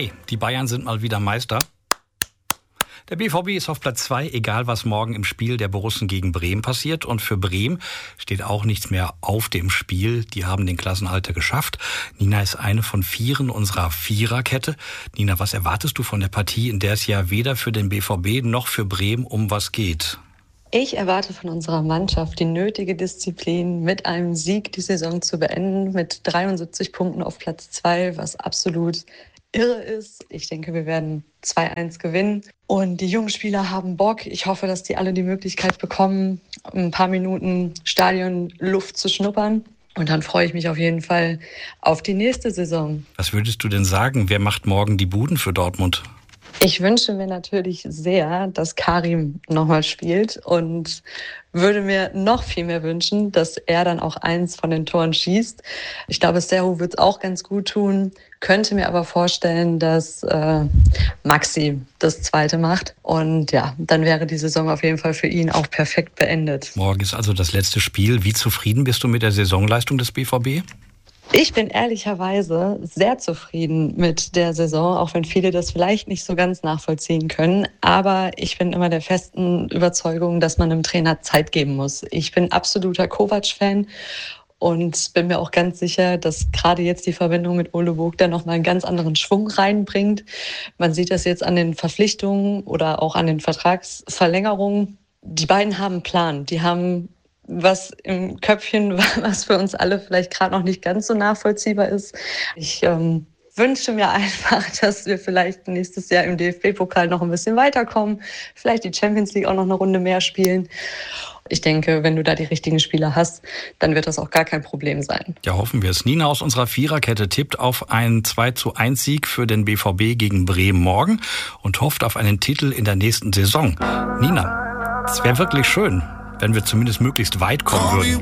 2. Die Bayern sind mal wieder Meister. Der BVB ist auf Platz 2, egal was morgen im Spiel der Borussen gegen Bremen passiert. Und für Bremen steht auch nichts mehr auf dem Spiel. Die haben den Klassenerhalt geschafft. Nina ist eine von 4 unserer Viererkette. Nina, was erwartest du von der Partie, in der es ja weder für den BVB noch für Bremen um was geht? Ich erwarte von unserer Mannschaft die nötige Disziplin, mit einem Sieg die Saison zu beenden, mit 73 Punkten auf Platz 2, was absolut irre ist. Ich denke, wir werden 2-1 gewinnen. Und die jungen Spieler haben Bock. Ich hoffe, dass die alle die Möglichkeit bekommen, ein paar Minuten Stadionluft zu schnuppern. Und dann freue ich mich auf jeden Fall auf die nächste Saison. Was würdest du denn sagen? Wer macht morgen die Buden für Dortmund? Ich wünsche mir natürlich sehr, dass Karim nochmal spielt und würde mir noch viel mehr wünschen, dass er dann auch eins von den Toren schießt. Ich glaube, Serhou wird es auch ganz gut tun, könnte mir aber vorstellen, dass Maxi das zweite macht. Und ja, dann wäre die Saison auf jeden Fall für ihn auch perfekt beendet. Morgen ist also das letzte Spiel. Wie zufrieden bist du mit der Saisonleistung des BVB? Ich bin ehrlicherweise sehr zufrieden mit der Saison, auch wenn viele das vielleicht nicht so ganz nachvollziehen können. Aber ich bin immer der festen Überzeugung, dass man einem Trainer Zeit geben muss. Ich bin absoluter Kovac-Fan und bin mir auch ganz sicher, dass gerade jetzt die Verbindung mit Ole Vogt da nochmal einen ganz anderen Schwung reinbringt. Man sieht das jetzt an den Verpflichtungen oder auch an den Vertragsverlängerungen. Die beiden haben einen Plan. Die haben was im Köpfchen, was für uns alle vielleicht gerade noch nicht ganz so nachvollziehbar ist. Ich wünsche mir einfach, dass wir vielleicht nächstes Jahr im DFB-Pokal noch ein bisschen weiterkommen, vielleicht die Champions League auch noch eine Runde mehr spielen. Ich denke, wenn du da die richtigen Spieler hast, dann wird das auch gar kein Problem sein. Ja, hoffen wir es. Nina aus unserer Viererkette tippt auf einen 2-1-Sieg für den BVB gegen Bremen morgen und hofft auf einen Titel in der nächsten Saison. Nina, es wäre wirklich schön, wenn wir zumindest möglichst weit kommen würden.